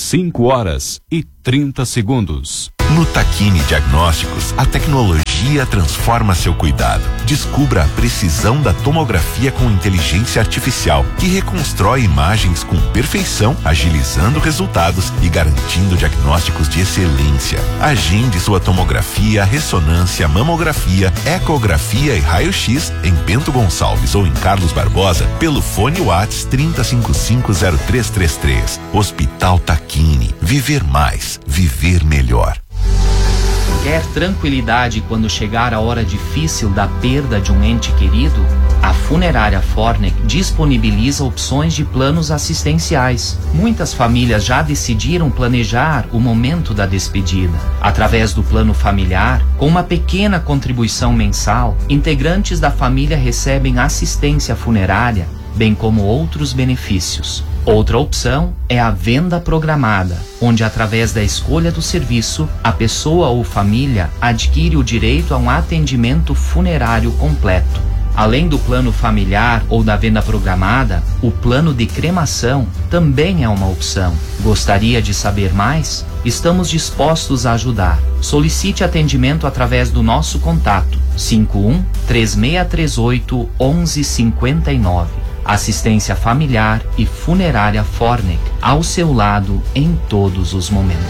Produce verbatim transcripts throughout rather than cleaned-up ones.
cinco horas e trinta segundos. No Tacchini Diagnósticos, a tecnologia transforma seu cuidado. Descubra a precisão da tomografia com inteligência artificial, que reconstrói imagens com perfeição, agilizando resultados e garantindo diagnósticos de excelência. Agende sua tomografia, ressonância, mamografia, ecografia e raio-x em Bento Gonçalves ou em Carlos Barbosa pelo fone WhatsApp trinta cinquenta e cinco zero três três três. Hospital Tacchini. Viver mais, viver melhor. Quer tranquilidade quando chegar a hora difícil da perda de um ente querido? A Funerária Fornec disponibiliza opções de planos assistenciais. Muitas famílias já decidiram planejar o momento da despedida. Através do plano familiar, com uma pequena contribuição mensal, integrantes da família recebem assistência funerária, bem como outros benefícios. Outra opção é a venda programada, onde através da escolha do serviço, a pessoa ou família adquire o direito a um atendimento funerário completo. Além do plano familiar ou da venda programada, o plano de cremação também é uma opção. Gostaria de saber mais? Estamos dispostos a ajudar. Solicite atendimento através do nosso contato cinco um, três seis três oito, um um cinco nove. Assistência familiar e funerária Fornec, ao seu lado em todos os momentos.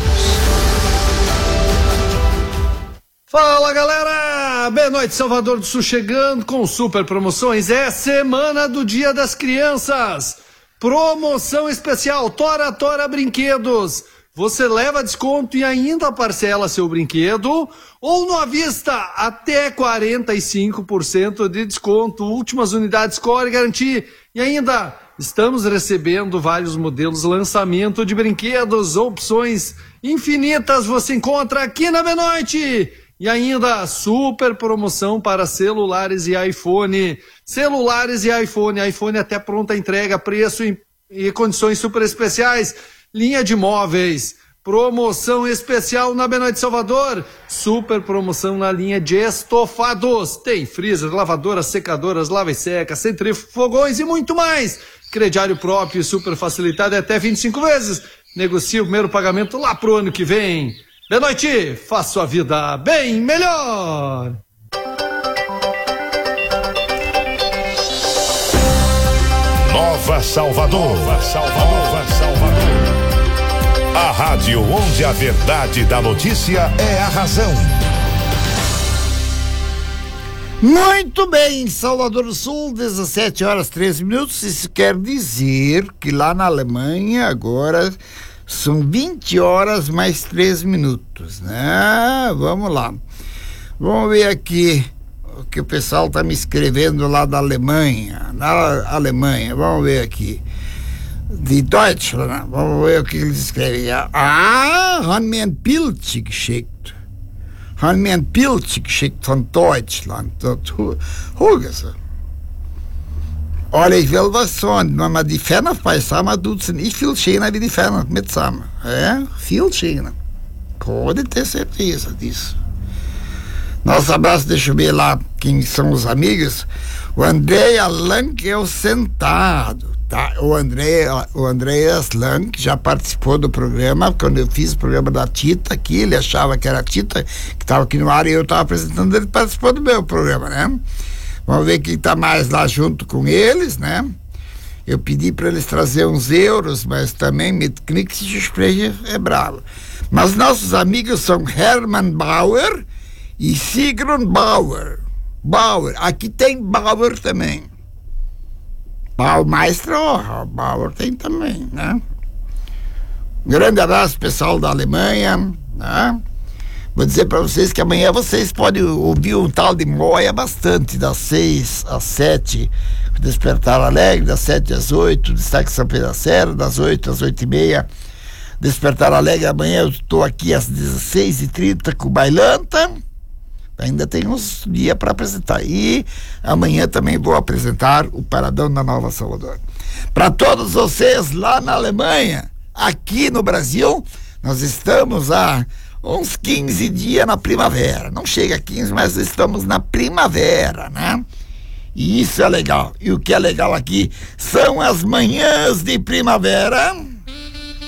Fala, galera! Boa noite, Salvador do Sul chegando com super promoções. É semana do Dia das Crianças. Promoção especial Tora Tora Brinquedos. Você leva desconto e ainda parcela seu brinquedo, ou no à vista até quarenta e cinco por cento de desconto. Últimas unidades Core Garantir. E ainda estamos recebendo vários modelos lançamento de brinquedos, opções infinitas você encontra aqui na Benoite. E ainda super promoção para celulares e iPhone. Celulares e iPhone, iPhone até pronta entrega, preço e, e condições super especiais. Linha de móveis, promoção especial na Benoite Salvador, super promoção na linha de estofados, tem freezer, lavadoras, secadoras, lava e seca, centrifugões e muito mais. Crediário próprio, super facilitado até vinte e cinco vezes, negocie o primeiro pagamento lá pro ano que vem. Benoite, faça sua vida bem melhor. Nova Salvador, Nova Salvador, Nova Salvador. A rádio onde a verdade da notícia é a razão. Muito bem, Salvador do Sul, dezessete horas e treze minutos. Isso quer dizer que lá na Alemanha agora são vinte horas mais três minutos, né? Vamos lá. Vamos ver aqui o que o pessoal está me escrevendo lá da Alemanha. Na Alemanha, vamos ver aqui. De Deutschland, vamos ver o que eles escrevem. Ah, haben mir ein Bild geschickt. Haben mir ein Bild geschickt von Deutschland. Huge. Olha, ich will was sagen, wenn man die Ferner beisammen tut, sind nicht viel schöner wie die Ferner mit zusammen. É, viel schöner. Pode ter certeza disso. Nosso abraço, deixa eu ver lá quem são os amigos. O André Lang é o sentado, tá? O André, o Andreas Lang já participou do programa, quando eu fiz o programa da Tita aqui, ele achava que era a Tita, que estava aqui no ar e eu estava apresentando, ele participou do meu programa, né? Vamos ver quem está mais lá junto com eles, né? Eu pedi para eles trazer uns euros, mas também mit Kriegsgespräche é bravo. Mas nossos amigos são Hermann Bauer e Sigrun Bauer. Bauer, aqui tem Bauer também. Baumeister, oh, Bauer tem também, né? Um grande abraço, pessoal da Alemanha, né? Vou dizer para vocês que amanhã vocês podem ouvir um tal de Moia bastante, das seis às sete, Despertar Alegre, das sete às oito, Destaque São Pedro da Serra, das oito às oito e meia, Despertar Alegre. Amanhã eu estou aqui às dezesseis e trinta com o Bailanta. Ainda tem uns dias para apresentar. E amanhã também vou apresentar o Paradão da Nova Salvador. Para todos vocês lá na Alemanha, aqui no Brasil, nós estamos há uns quinze dias na primavera. Não chega a quinze, mas estamos na primavera, né? E isso é legal. E o que é legal aqui são as manhãs de primavera